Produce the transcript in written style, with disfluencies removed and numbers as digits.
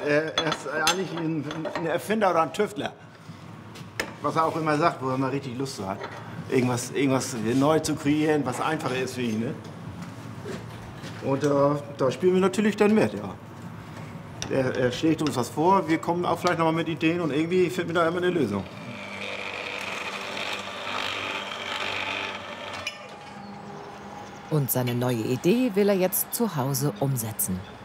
Er ist eigentlich ein Erfinder oder ein Tüftler. Was er auch immer sagt, wo er mal richtig Lust zu hat. Irgendwas neu zu kreieren, was einfacher ist für ihn. Ne? Und da spielen wir natürlich dann mit, ja. Er schlägt uns was vor, wir kommen auch vielleicht noch mal mit Ideen und irgendwie finden wir da immer eine Lösung. Und seine neue Idee will er jetzt zu Hause umsetzen.